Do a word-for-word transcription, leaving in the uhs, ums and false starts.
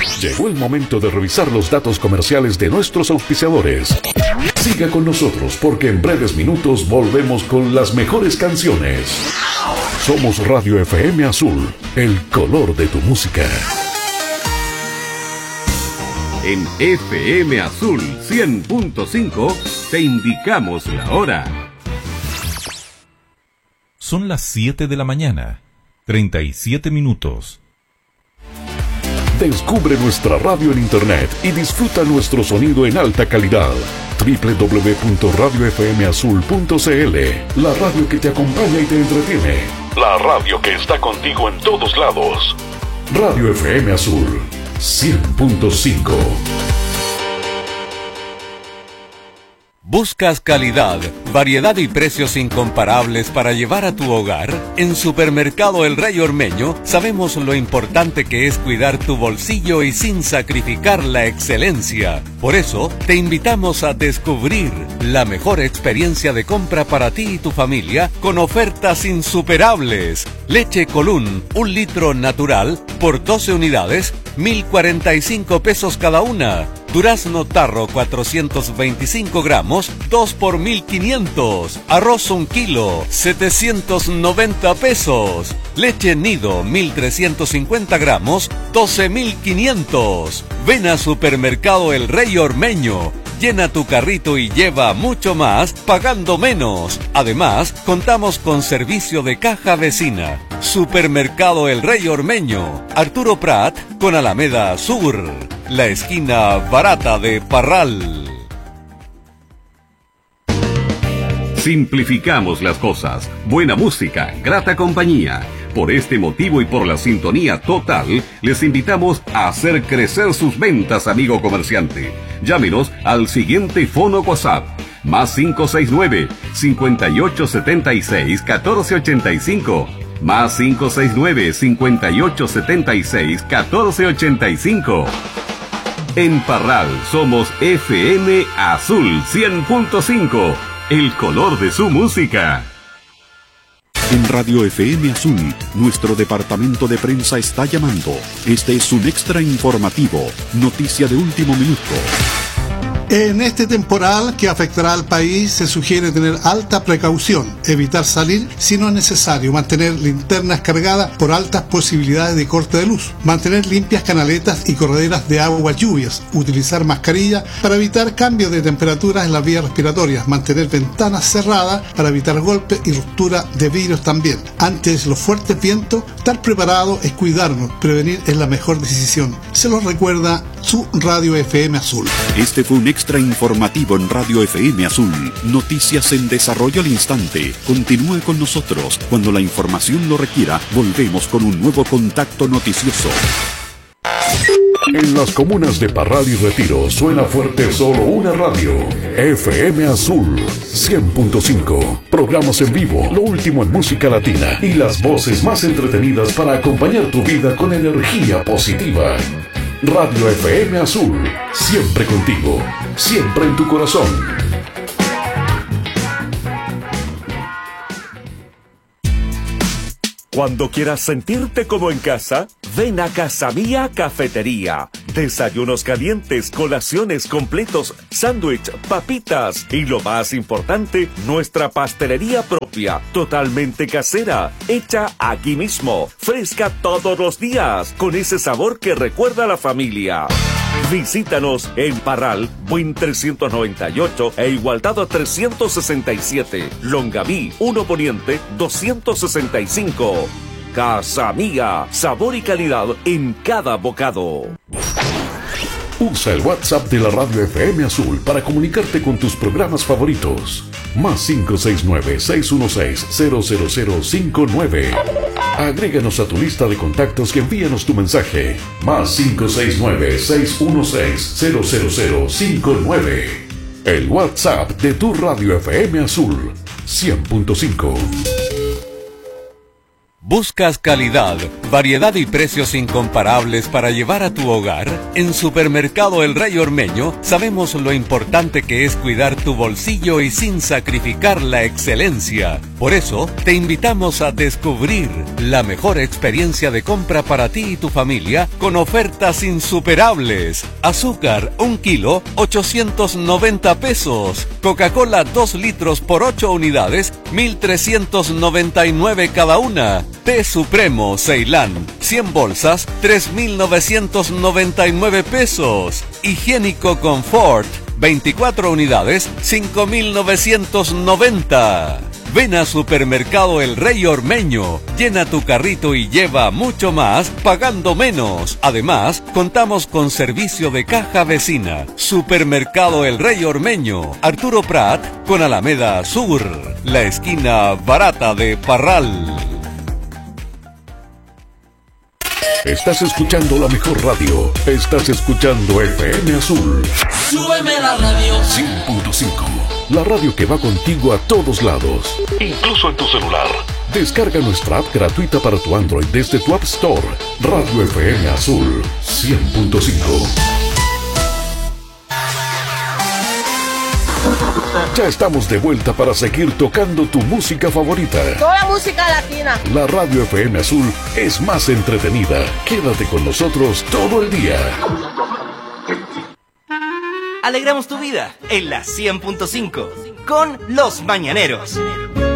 Llegó el momento de revisar los datos comerciales de nuestros auspiciadores. Siga con nosotros porque en breves minutos volvemos con las mejores canciones. Somos Radio F M Azul, el color de tu música. En F M Azul cien punto cinco te indicamos la hora. Son las siete de la mañana, treinta y siete minutos. Descubre nuestra radio en internet y disfruta nuestro sonido en alta calidad. doble u doble u doble u punto radio f m azul punto c l. La radio que te acompaña y te entretiene. La radio que está contigo en todos lados. Radio F M Azul cien punto cinco. ¿Buscas calidad, variedad y precios incomparables para llevar a tu hogar? En Supermercado El Rey Ormeño sabemos lo importante que es cuidar tu bolsillo y sin sacrificar la excelencia. Por eso, te invitamos a descubrir la mejor experiencia de compra para ti y tu familia con ofertas insuperables. Leche Colún, un litro natural por doce unidades, mil cuarenta y cinco pesos cada una. Durazno Tarro cuatrocientos veinticinco gramos, dos por mil quinientos. Arroz un kilo, setecientos noventa pesos. Leche Nido mil trescientos cincuenta gramos, doce mil quinientos. Ven a Supermercado El Rey Ormeño. Llena tu carrito y lleva mucho más pagando menos. Además, contamos con servicio de caja vecina. Supermercado El Rey Ormeño, Arturo Prat con Alameda Sur, la esquina barata de Parral. Simplificamos las cosas. Buena música, grata compañía. Por este motivo y por la sintonía total, les invitamos a hacer crecer sus ventas, amigo comerciante. Llámenos al siguiente fono WhatsApp. Más cinco seis nueve, cinco ocho siete seis, uno cuatro ocho cinco. Más cinco seis nueve, cinco ocho siete seis, uno cuatro ocho cinco. En Parral somos F M Azul cien punto cinco. El color de su música. En Radio F M Azul, nuestro departamento de prensa está llamando. Este es un extra informativo, noticia de último minuto. En este temporal que afectará al país se sugiere tener alta precaución, evitar salir si no es necesario, mantener linternas cargadas por altas posibilidades de corte de luz, mantener limpias canaletas y correderas de agua lluvias, utilizar mascarilla para evitar cambios de temperaturas en las vías respiratorias, mantener ventanas cerradas para evitar golpes y ruptura de vidrios también. Antes los fuertes vientos, estar preparado es cuidarnos, prevenir es la mejor decisión. Se los recuerda su Radio F M Azul. Este fue un extra informativo en Radio F M Azul. Noticias en desarrollo al instante. Continúe con nosotros. Cuando la información lo requiera, volvemos con un nuevo contacto noticioso. En las comunas de Parral y Retiro suena fuerte solo una radio. F M Azul cien punto cinco. Programas en vivo, lo último en música latina y las voces más entretenidas para acompañar tu vida con energía positiva. Radio F M Azul, siempre contigo, siempre en tu corazón. Cuando quieras sentirte como en casa, ven a Casa Mía Cafetería. Desayunos calientes, colaciones completos, sándwich, papitas y lo más importante, nuestra pastelería propia, totalmente casera, hecha aquí mismo, fresca todos los días, con ese sabor que recuerda a la familia. Visítanos en Parral, Buin trescientos noventa y ocho e Igualdad trescientos sesenta y siete, Longaví, uno Poniente doscientos sesenta y cinco. Casa Mía, sabor y calidad en cada bocado. Usa el WhatsApp de la Radio F M Azul para comunicarte con tus programas favoritos. Más cinco seis nueve, seis uno seis, cero cero cero cinco nueve. Agréganos a tu lista de contactos y envíanos tu mensaje. Más cinco seis nueve, seis uno seis, cero cero cero cinco nueve. El WhatsApp de tu Radio F M Azul cien punto cinco. ¿Buscas calidad, variedad y precios incomparables para llevar a tu hogar? En Supermercado El Rey Ormeño sabemos lo importante que es cuidar tu bolsillo y sin sacrificar la excelencia. Por eso, te invitamos a descubrir la mejor experiencia de compra para ti y tu familia con ofertas insuperables. Azúcar, un kilo, ochocientos noventa pesos. Coca-Cola, dos litros por ocho unidades, mil trescientos noventa y nueve cada una. Té Supremo Ceilán, cien bolsas, tres mil novecientos noventa y nueve pesos. Higiénico Confort, veinticuatro unidades, cinco mil novecientos noventa. Ven a Supermercado El Rey Ormeño, llena tu carrito y lleva mucho más pagando menos. Además, contamos con servicio de caja vecina. Supermercado El Rey Ormeño, Arturo Prat con Alameda Sur, la esquina barata de Parral. Estás escuchando la mejor radio. Estás escuchando F M Azul. Súbeme la radio. cien punto cinco. La radio que va contigo a todos lados, incluso en tu celular. Descarga nuestra app gratuita para tu Android desde tu App Store. Radio F M Azul cien punto cinco. Ya estamos de vuelta para seguir tocando tu música favorita. Toda música latina. La Radio F M Azul es más entretenida. Quédate con nosotros todo el día. Alegramos tu vida en la cien punto cinco con Los Mañaneros.